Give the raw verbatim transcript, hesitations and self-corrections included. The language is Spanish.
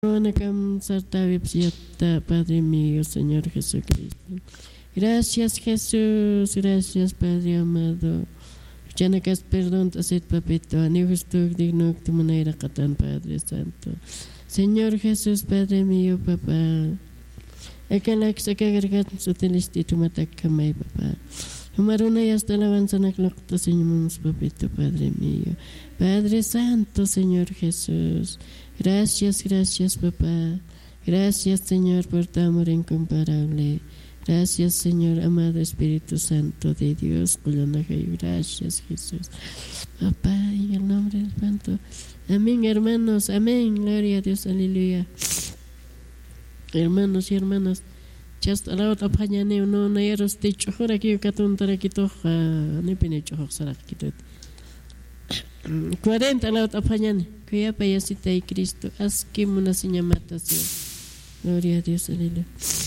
Padre mío, Señor Jesucristo. Gracias, Jesús. Gracias, Padre amado. Chanacas perdón, hacer papito. Ani justo digno de manera catán, Padre Santo. Señor Jesús, Padre mío, papá. Ekalax akagargat sutiliste tu matakamay, papá. Humaruna y hasta alabanza naklokta, Señor, papito, Padre mío. Padre Santo, Señor Jesús. Gracias, gracias, papá. Gracias, Señor, por tu amor incomparable. Gracias, Señor, amado Espíritu Santo de Dios. Gracias, Jesús. Papá, en el nombre del Santo. Amén, hermanos. Amén. Gloria a Dios. Aleluya. Hermanos y hermanas. Just allow the Panyane, no Nairos de Chohoraki, Katun Tarakitoha, Nipine Chohosarakito. cuarenta allow the Panyane, Kuyapa Yasita y Cristo. Asquimuna Sinyamata. Gloria a Dios. Aleluya.